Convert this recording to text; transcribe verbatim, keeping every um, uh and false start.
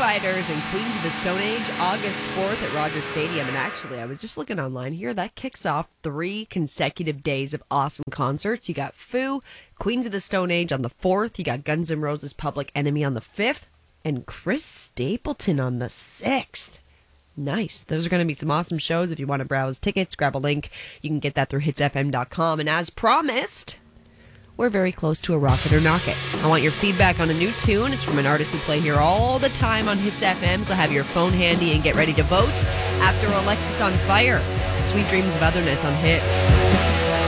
Riders and Queens of the Stone Age, August fourth at Rogers Stadium. And actually, I was just looking online here. That kicks off three consecutive days of awesome concerts. You got Foo, Queens of the Stone Age on the fourth. You got Guns N' Roses' Public Enemy on the fifth. And Chris Stapleton on the sixth. Nice. Those are going to be some awesome shows. If you want to browse tickets, grab a link. You can get that through hits f m dot com. And as promised, we're very close to a Rock It or Knock It. I want your feedback on a new tune. It's from an artist we play here all the time on Hits F M, so have your phone handy and get ready to vote after Alexis on Fire. Sweet Dreams of Otherness on Hits.